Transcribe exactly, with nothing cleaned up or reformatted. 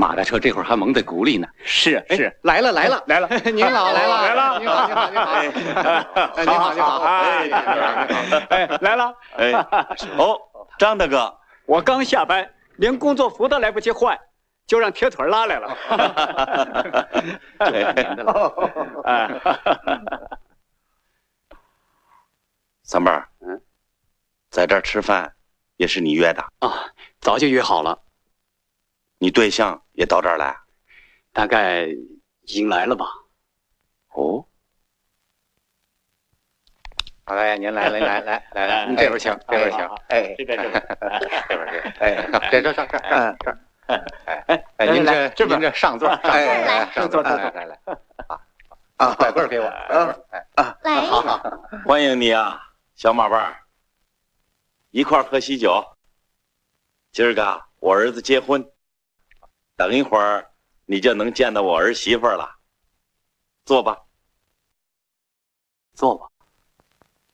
马大车这会儿还蒙在鼓里呢。 是是， 来了来了来了， 您好来了来了， 您好您好您好，哎您好您好，哎哎来了， 哎哦，张大哥， 我刚下班，连工作服都来不及换，就让铁腿拉来了。 哎，三妹儿， 嗯， 在这儿吃饭也是你约的啊？早就约好了。 你对象也到这儿来？ 大概已经来了吧？ 哦， 好嘞，您来来来来来来，您这边请，这边请，哎， 这边这边， 这边这，哎，这这这这，嗯这，哎哎，您这这您这上座，哎，上座，来来来，啊啊，拐棍给我，哎啊， 来， 好好， 欢迎你啊，小马伴儿，一块儿喝喜酒。今儿个我儿子结婚，等一会儿你就能见到我儿媳妇了。坐吧， 坐吧。